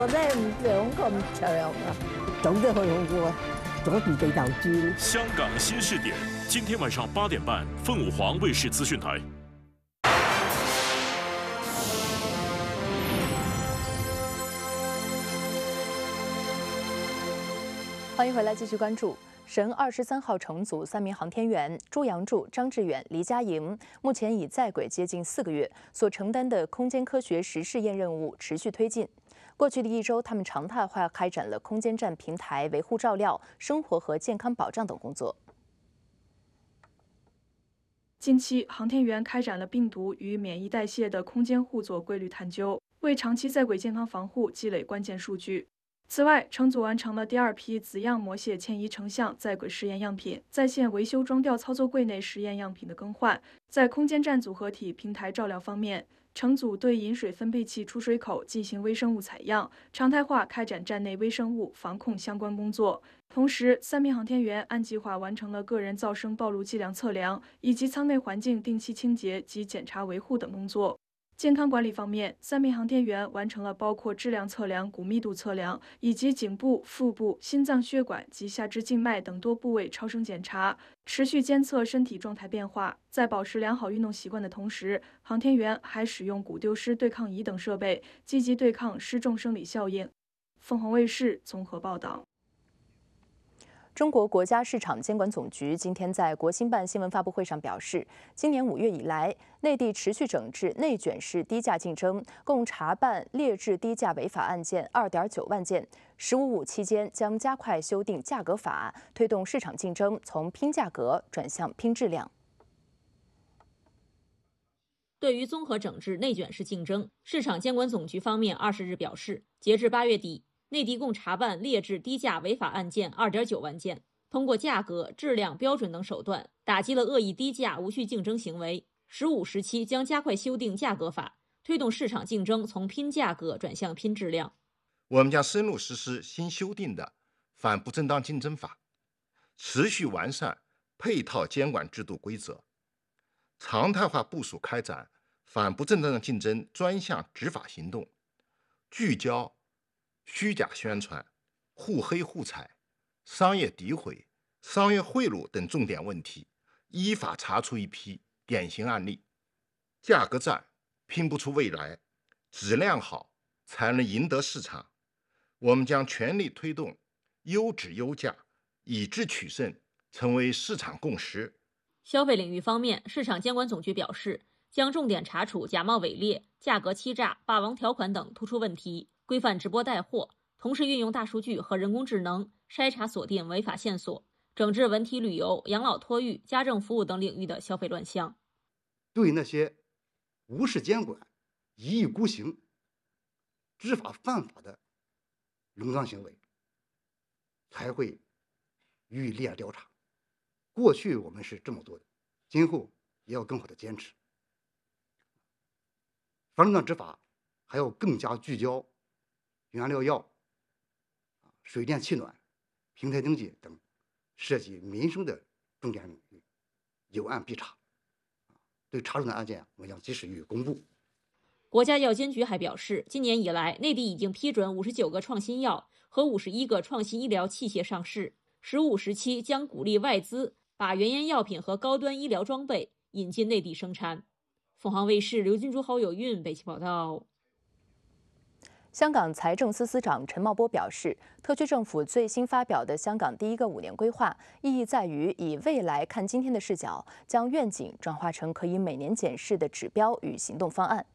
咧唔想咁長啊，早啲去好過阻住地頭轉。 香港新視點，今天晚上8點半，鳳舞凰衛視資訊台。 欢迎回来，继续关注。神23号乘组3名航天员朱杨柱、张志远、黎佳莹，目前已在轨接近4个月，所承担的空间科学实试验任务持续推进。过去的1周，他们常态化开展了空间站平台维护照料、生活和健康保障等工作。 近期，航天员开展了病毒与免疫代谢的空间互作规律探究，为长期在轨健康防护积累关键数据。此外，乘组完成了第2批子样模蟹迁移成像在轨试验样品在线维修装吊操作柜内实验样品的更换。在空间站组合体平台照料方面，乘组对饮水分配器出水口进行微生物采样，常态化开展站内微生物防控相关工作。同时，3名航天员按计划完成了个人噪声暴露剂量测量，以及舱内环境定期清洁及检查维护等工作。健康管理方面，3名航天员完成了包括质量测量、骨密度测量，以及颈部、腹部、心脏血管及下肢静脉等多部位超声检查，持续监测身体状态变化。在保持良好运动习惯的同时，航天员还使用骨丢失对抗仪等设备，积极对抗失重生理效应。凤凰卫视综合报道。 中国国家市场监管总局今天在国新办新闻发布会上表示，今年5月以来，内地持续整治内卷式低价竞争，共查办劣质低价违法案件2.9万件。“15.5”期间将加快修订价格法，推动市场竞争从拼价格转向拼质量。 对于综合整治内卷式竞争，市场监管总局方面20日表示，截至8月底，内地共查办劣质低价违法案件2.9万件，通过价格、质量、标准等手段，打击了恶意低价、无序竞争行为。“15时期将加快修订价格法，推动市场竞争从拼价格转向拼质量。 我们将深入实施新修订的反不正当竞争法，持续完善配套监管制度规则，常态化部署开展反不正当竞争专项执法行动，聚焦虚假宣传、互黑互踩、商业诋毁、商业贿赂等重点问题，依法查出一批典型案例。价格战拼不出未来，质量好才能赢得市场。我们将全力推动优质优价、以质取胜成为市场共识。 消费领域方面，市场监管总局表示，将重点查处假冒伪劣、价格欺诈、霸王条款等突出问题，规范直播带货，同时运用大数据和人工智能筛查锁定违法线索，整治文体旅游、养老托育、家政服务等领域的消费乱象。 对那些无视监管、一意孤行、知法犯法的垄断行为，才会予以立案调查。过去我们是这么做的，今后也要更好的坚持。反垄断执法还要更加聚焦原料药、水电气暖、平台经济等涉及民生的重点领域，有案必查。对查处的案件，我们将及时予以公布。 国家药监局还表示，今年以来，内地已经批准59个创新药和51个创新医疗器械上市。“15时期将鼓励外资把原研药品和高端医疗装备引进内地生产。凤凰卫视刘金珠、郝有韵北京报道。 香港财政司司长陈茂波表示，特区政府最新发表的香港第一个5年规划，意义在于以未来看今天的视角，将愿景转化成可以每年检视的指标与行动方案。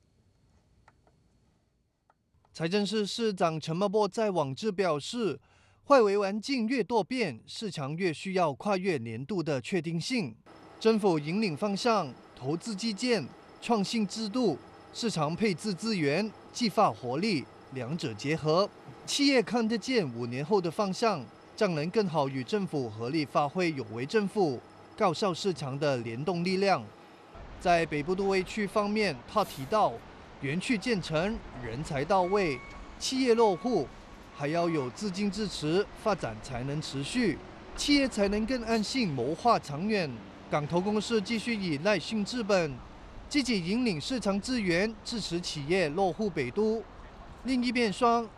财政司司长陈茂波在网誌表示，外围环境越多变，市场越需要跨越年度的确定性。政府引领方向，投资基建、创新制度、市场配置资源、激发活力，两者结合，企业看得见5年后的方向，将能更好与政府合力发挥有为政府、高效市场的联动力量。在北部都会区方面，他提到，园区建成，人才到位，企业落户，还要有资金支持，发展才能持续，企业才能更安心谋划长远。港投公司继续以耐性资本，积极引领市场资源，支持企业落户北都。 另一边廂，